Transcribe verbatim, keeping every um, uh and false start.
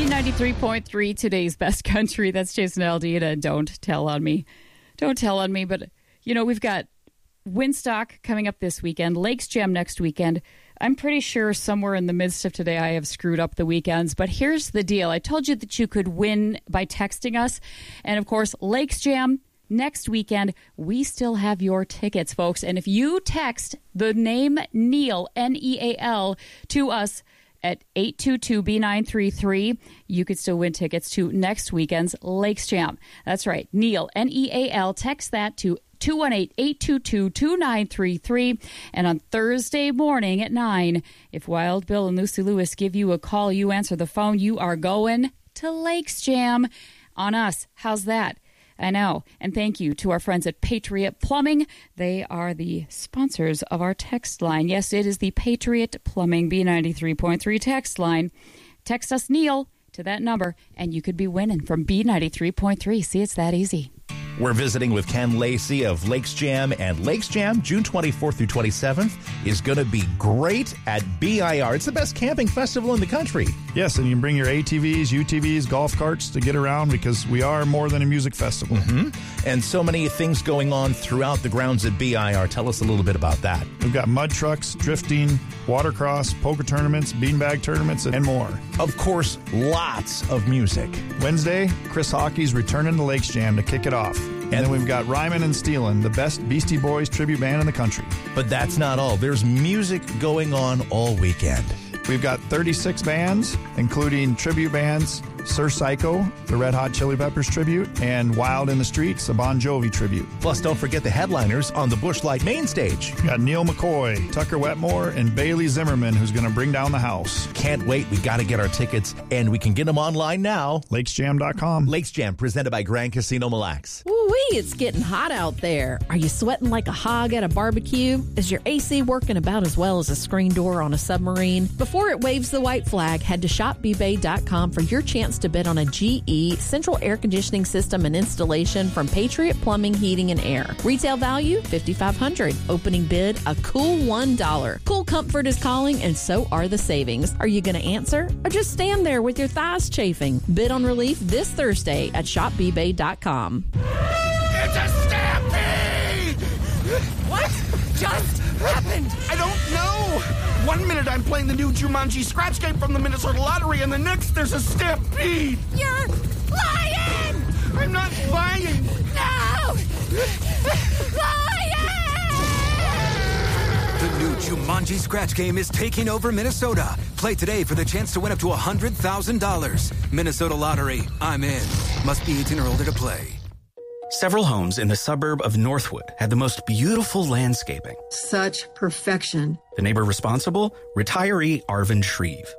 ninety-three point three, today's best country. That's Jason Aldean. Don't tell on me. Don't tell on me. But, you know, we've got Winstock coming up this weekend, Lakes Jam next weekend. I'm pretty sure somewhere in the midst of today I have screwed up the weekends. But here's the deal. I told you that you could win by texting us. And, of course, Lakes Jam next weekend, we still have your tickets, folks. And if you text the name Neal, N E A L, to us at eight two two B nine three three, you could still win tickets to next weekend's Lakes Jam. That's right, Neal, N E A L. Text that to two one eight, eight two two, two nine three three. And on Thursday morning at nine, if Wild Bill and Lucy Lewis give you a call, you answer the phone, you are going to Lakes Jam on us. How's that? I know. And thank you to our friends at Patriot Plumbing. They are the sponsors of our text line. Yes, it is the Patriot Plumbing B ninety-three point three text line. Text us Neal to that number, and you could be winning from B ninety-three point three. See, it's that easy. We're visiting with Ken Lacey of Lakes Jam, and Lakes Jam, June twenty-fourth through twenty-seventh, is going to be great at B I R. It's the best camping festival in the country. Yes, and you can bring your A T Vs, U T Vs, golf carts to get around because we are more than a music festival. Mm-hmm. And so many things going on throughout the grounds at B I R. Tell us a little bit about that. We've got mud trucks, drifting, watercross, poker tournaments, beanbag tournaments, and more. Of course, lots of music. Wednesday, Chris Hockey's returning to Lakes Jam to kick it off. And, and then we've got Ryman and Steelin', the best Beastie Boys tribute band in the country. But that's not all. There's music going on all weekend. We've got thirty-six bands, including tribute bands, Sir Psycho, the Red Hot Chili Peppers tribute, and Wild in the Streets, a Bon Jovi tribute. Plus, don't forget the headliners on the Busch Light main stage. We've got Neil McCoy, Tucker Wetmore, and Bailey Zimmerman, who's going to bring down the house. Can't wait. We got to get our tickets, and we can get them online now. lakes jam dot com. Lakes Jam, presented by Grand Casino Mille Lacs. Woo-wee, it's getting hot out there. Are you sweating like a hog at a barbecue? Is your A C working about as well as a screen door on a submarine? Before it waves the white flag, head to shop b bay dot com for your chance to bid on a G E central air conditioning system and installation from Patriot Plumbing, Heating, and Air. Retail value, five thousand five hundred dollars. Opening bid, a cool one dollar. Cool comfort is calling, and so are the savings. Are you going to answer, or just stand there with your thighs chafing? Bid on relief this Thursday at shop b bay dot com. It's a stampede! What just happened? I don't know. One minute I'm playing the new Jumanji scratch game from the Minnesota Lottery, and the next there's a stampede. You're lying! I'm not lying. No! Lying! The new Jumanji scratch game is taking over Minnesota. Play today for the chance to win up to one hundred thousand dollars. Minnesota Lottery. I'm in. Must be eighteen or older to play. Several homes in the suburb of Northwood had the most beautiful landscaping. Such perfection. The neighbor responsible? Retiree Arvin Shreve.